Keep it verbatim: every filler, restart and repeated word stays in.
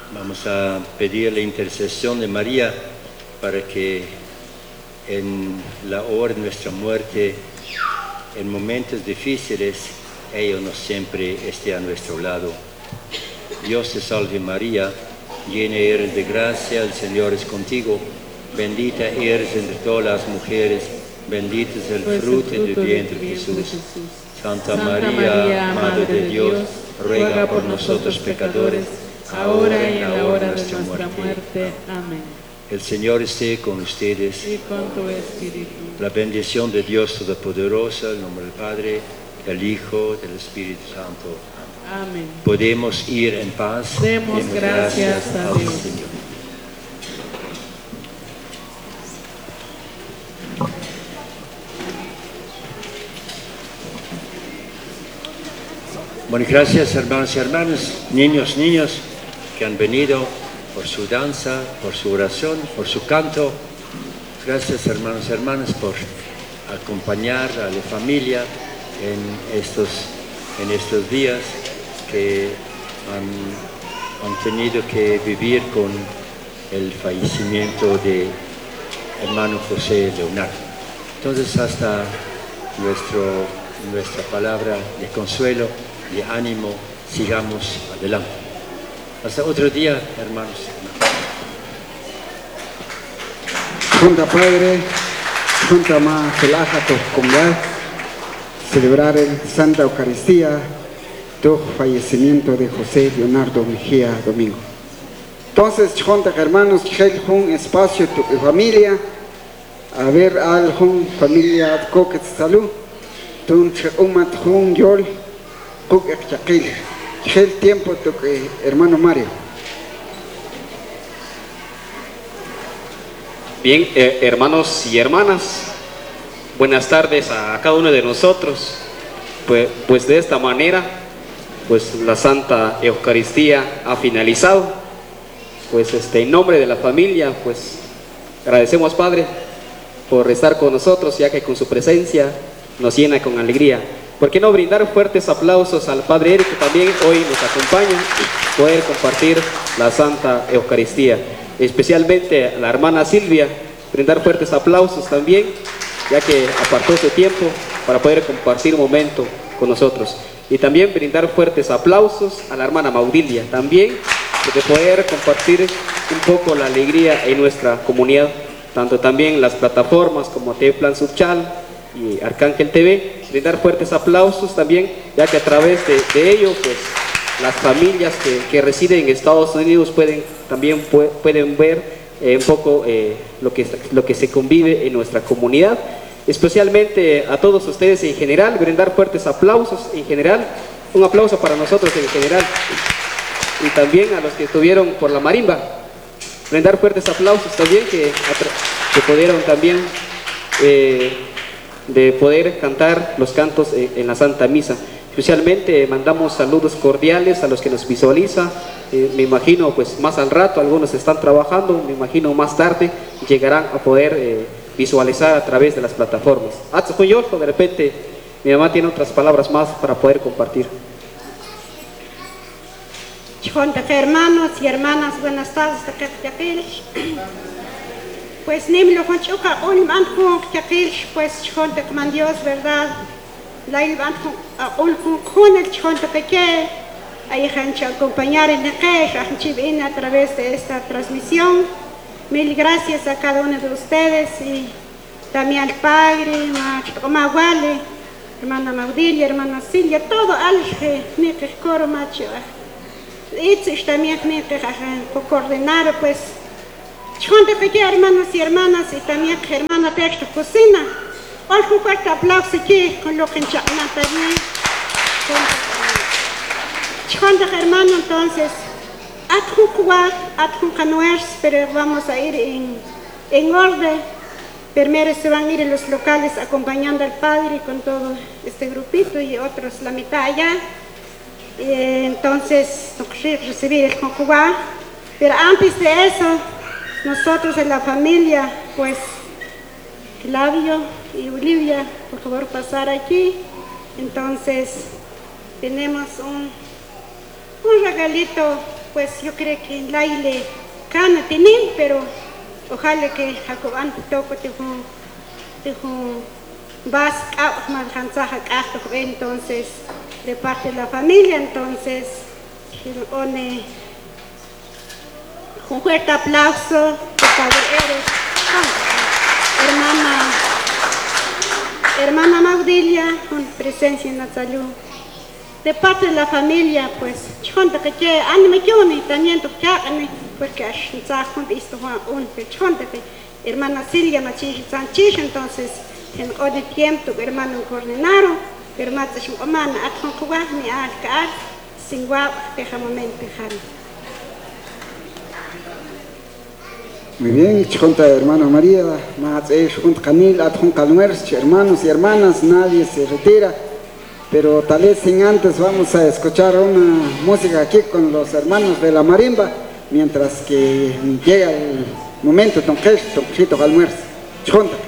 Vamos a pedir la intercesión de María para que en la hora de nuestra muerte, en momentos difíciles, ella no siempre esté a nuestro lado. Dios te salve María, llena eres de gracia, el Señor es contigo, bendita eres entre todas las mujeres, bendito es el fruto de tu vientre Jesús. Santa María, Madre de Dios, ruega por nosotros pecadores, ahora y en la hora de nuestra muerte. Amén. El Señor esté con ustedes. Y con tu espíritu. La bendición de Dios Todopoderoso, en nombre del Padre, del Hijo, del Espíritu Santo. Amén. Podemos ir en paz. Demos gracias a al Dios. Señor. Bueno, gracias hermanos y hermanas, niños, niños que han venido por su danza, por su oración, por su canto. Gracias hermanos y hermanas por acompañar a la familia en estos, en estos días que han, han tenido que vivir con el fallecimiento de hermano José Leonardo. Entonces hasta nuestro, nuestra palabra de consuelo, de ánimo, sigamos adelante. Hasta otro día, hermanos. Junta Padre, Junta Ma Felaja, tu comunidad, celebrar el Santa Eucaristía, tu fallecimiento de José Leonardo Mejía Domingo. Entonces, Junta hermanos, un espacio tu familia, a ver al Jun familia Coquet Salud, tu umat Jun Yol. El tiempo toque hermano Mario. Bien, eh, hermanos y hermanas, buenas tardes a cada uno de nosotros. Pues, pues de esta manera, pues la Santa Eucaristía ha finalizado. Pues este, en nombre de la familia, pues agradecemos Padre por estar con nosotros, ya que con su presencia nos llena con alegría. ¿Por qué no brindar fuertes aplausos al Padre Eric, que también hoy nos acompaña, poder compartir la Santa Eucaristía? Especialmente a la hermana Silvia, brindar fuertes aplausos también, ya que apartó su tiempo para poder compartir un momento con nosotros. Y también brindar fuertes aplausos a la hermana Maudilia, también de poder compartir un poco la alegría en nuestra comunidad, tanto también las plataformas como T V Plan Subchal y Arcángel T V, brindar fuertes aplausos también, ya que a través de, de ello, pues las familias que, que residen en Estados Unidos pueden también pu pueden ver eh, un poco eh, lo, que, lo que se convive en nuestra comunidad. Especialmente a todos ustedes en general, brindar fuertes aplausos en general, un aplauso para nosotros en general, y también a los que estuvieron por la marimba, brindar fuertes aplausos también, que, que pudieron también eh, de poder cantar los cantos en, en la Santa Misa. Especialmente mandamos saludos cordiales a los que nos visualizan. Eh, me imagino pues más al rato, algunos están trabajando, me imagino más tarde llegarán a poder eh, visualizar a través de las plataformas. De repente mi mamá tiene otras palabras más para poder compartir. Hermanos y hermanas, buenas tardes. Pues Nimlo Conchuca, un manjo, pues Chonte con Dios, verdad. La iban un con el Chonte que hay gente acompañar en la que a través de esta transmisión. Mil gracias a cada uno de ustedes y también al Padre, a Wale, hermana Maudilia, hermana Silvia, todo alge, ni que coro macho. Y también ni que coordinar, pues. Chonte que hermanos y hermanas y también hermana texto cocina. Hoy un fuerte aplauso aquí con lo que enchana también. Chonte hermano, entonces, adjuncuar, adjuncanuers, pero vamos a ir en, en orden. Primero se van a ir en los locales acompañando al Padre con todo este grupito y otros la mitad allá. Y entonces, recibir el conjugar. Pero antes de eso, nosotros en la familia, pues, Flavio y Olivia, por favor pasar aquí. Entonces, tenemos un, un regalito pues yo creo que en la ile cana tienen, pero ojalá que Jacoban toco te un te un vas a más hansaja entonces de parte de la familia, entonces one un fuerte aplauso por favor eres hermana hermana Maudilia con presencia en la salud. De parte de la familia, pues, chonta que que anime yo ni también tu ya porque así está con esto un chonta que hermana Silvia Machi Sánchez, entonces en ode tiempo hermano Cornenaro, hermana su hermana Atron Cuba ni al car sin guau deja momento dejar. Muy bien, chonta hermano María, más es junto Camil, Atron Calmers, hermanos y hermanas, nadie se retira. Pero tal vez sin antes vamos a escuchar una música aquí con los hermanos de la marimba, mientras que llega el momento, tonquesh, tonquito, almuerzo. Chonta.